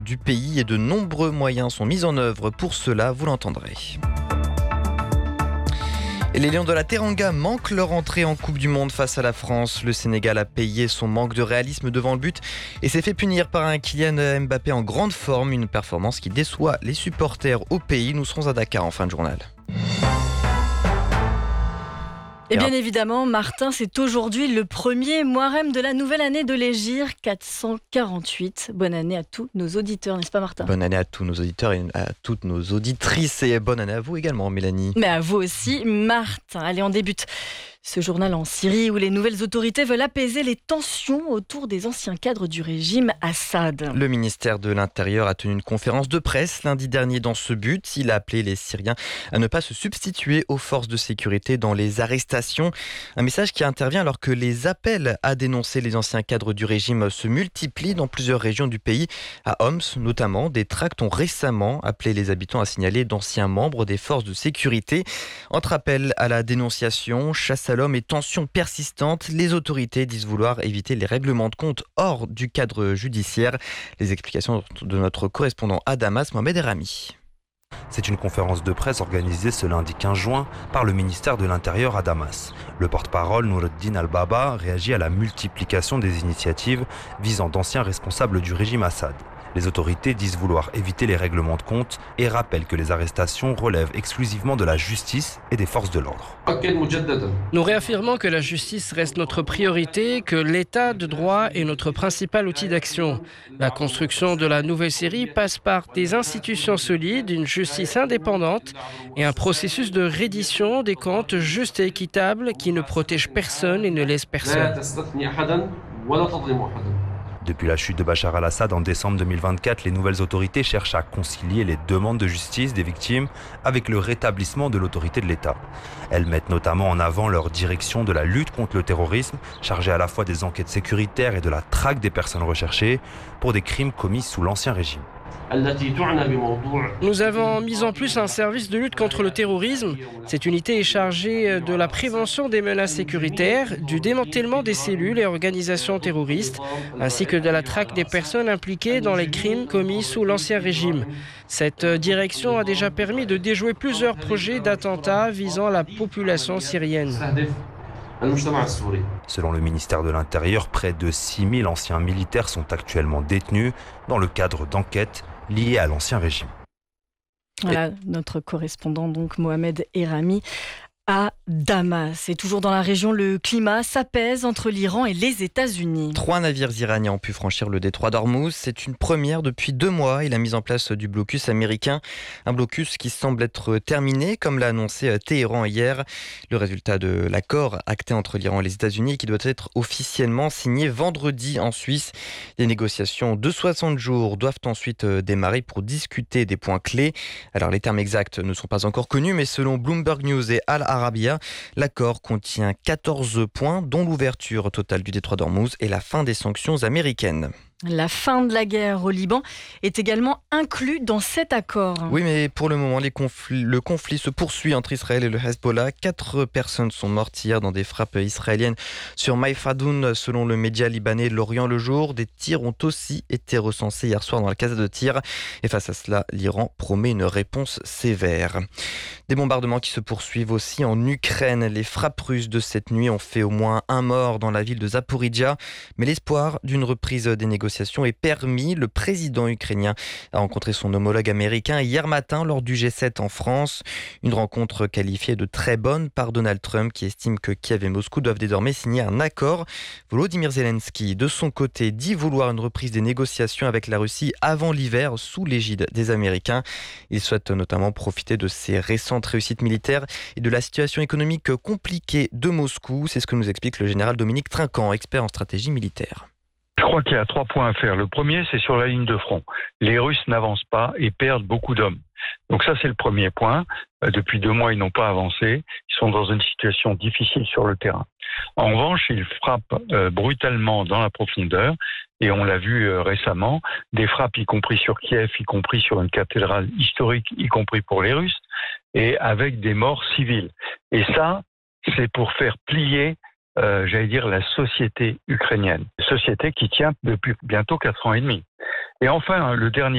du pays et de nombreux moyens sont mis en œuvre pour cela, vous l'entendrez. Et les Lions de la Teranga manquent leur entrée en Coupe du Monde face à la France. Le Sénégal a payé son manque de réalisme devant le but et s'est fait punir par un Kylian Mbappé en grande forme. Une performance qui déçoit les supporters au pays. Nous serons à Dakar en fin de journal. Et bien évidemment, Martin, c'est aujourd'hui le premier Muharrem de la nouvelle année de l'Hégire 448. Bonne année à tous nos auditeurs, n'est-ce pas Martin ? Bonne année à tous nos auditeurs et à toutes nos auditrices et bonne année à vous également Mélanie. Mais à vous aussi Martin. Allez, on débute ce journal en Syrie où les nouvelles autorités veulent apaiser les tensions autour des anciens cadres du régime Assad. Le ministère de l'Intérieur a tenu une conférence de presse lundi dernier dans ce but. Il a appelé les Syriens à ne pas se substituer aux forces de sécurité dans les arrestations. Un message qui intervient alors que les appels à dénoncer les anciens cadres du régime se multiplient dans plusieurs régions du pays. À Homs notamment, des tracts ont récemment appelé les habitants à signaler d'anciens membres des forces de sécurité. Entre appels à la dénonciation, chasse à l'homme et tensions persistantes, les autorités disent vouloir éviter les règlements de compte hors du cadre judiciaire. Les explications de notre correspondant à Damas, Mohamed Erami. C'est une conférence de presse organisée ce lundi 15 juin par le ministère de l'Intérieur à Damas. Le porte-parole Noureddin Al-Baba réagit à la multiplication des initiatives visant d'anciens responsables du régime Assad. Les autorités disent vouloir éviter les règlements de compte et rappellent que les arrestations relèvent exclusivement de la justice et des forces de l'ordre. Nous réaffirmons que la justice reste notre priorité, que l'état de droit est notre principal outil d'action. La construction de la nouvelle Syrie passe par des institutions solides, une justice indépendante et un processus de reddition des comptes juste et équitable qui ne protège personne et ne laisse personne. Depuis la chute de Bachar al-Assad en décembre 2024, les nouvelles autorités cherchent à concilier les demandes de justice des victimes avec le rétablissement de l'autorité de l'État. Elles mettent notamment en avant leur direction de la lutte contre le terrorisme, chargée à la fois des enquêtes sécuritaires et de la traque des personnes recherchées pour des crimes commis sous l'Ancien Régime. Nous avons mis en place un service de lutte contre le terrorisme. Cette unité est chargée de la prévention des menaces sécuritaires, du démantèlement des cellules et organisations terroristes, ainsi que de la traque des personnes impliquées dans les crimes commis sous l'Ancien Régime. Cette direction a déjà permis de déjouer plusieurs projets d'attentats visant la population syrienne. Selon le ministère de l'Intérieur, près de 6000 anciens militaires sont actuellement détenus dans le cadre d'enquêtes liées à l'Ancien Régime. Voilà, notre correspondant donc Mohamed Erami à Damas. Et toujours dans la région, le climat s'apaise entre l'Iran et les États-Unis. 3 navires iraniens ont pu franchir le détroit d'Ormuz. C'est une première depuis 2 mois et la mise en place du blocus américain. Un blocus qui semble être terminé, comme l'a annoncé Téhéran hier. Le résultat de l'accord acté entre l'Iran et les États-Unis qui doit être officiellement signé vendredi en Suisse. Les négociations de 60 jours doivent ensuite démarrer pour discuter des points clés. Alors les termes exacts ne sont pas encore connus, mais selon Bloomberg News et Al Arabiya, l'accord contient 14 points, dont l'ouverture totale du détroit d'Ormuz et la fin des sanctions américaines. La fin de la guerre au Liban est également inclus dans cet accord. Oui, mais pour le moment, le conflit se poursuit entre Israël et le Hezbollah. 4 personnes sont mortes hier dans des frappes israéliennes sur Maïfadoun, selon le média libanais L'Orient le Jour. Des tirs ont aussi été recensés hier soir dans la caserne de tir. Et face à cela, l'Iran promet une réponse sévère. Des bombardements qui se poursuivent aussi en Ukraine. Les frappes russes de cette nuit ont fait au moins 1 mort dans la ville de Zaporizhzhia. Mais l'espoir d'une reprise des négociations est permis. Le président ukrainien a rencontré son homologue américain hier matin lors du G7 en France. Une rencontre qualifiée de très bonne par Donald Trump qui estime que Kiev et Moscou doivent désormais signer un accord. Volodymyr Zelensky, de son côté, dit vouloir une reprise des négociations avec la Russie avant l'hiver sous l'égide des Américains. Il souhaite notamment profiter de ses récentes réussites militaires et de la situation économique compliquée de Moscou. C'est ce que nous explique le général Dominique Trinquant, expert en stratégie militaire. Je crois qu'il y a 3 points à faire. Le premier, c'est sur la ligne de front. Les Russes n'avancent pas et perdent beaucoup d'hommes. Donc ça, c'est le premier point. Depuis 2 mois, ils n'ont pas avancé. Ils sont dans une situation difficile sur le terrain. En revanche, ils frappent brutalement dans la profondeur. Et on l'a vu récemment, des frappes, y compris sur Kiev, y compris sur une cathédrale historique, y compris pour les Russes, et avec des morts civiles. Et ça, c'est pour faire plier la société ukrainienne. Société qui tient depuis bientôt 4 ans et demi. Et enfin, le dernier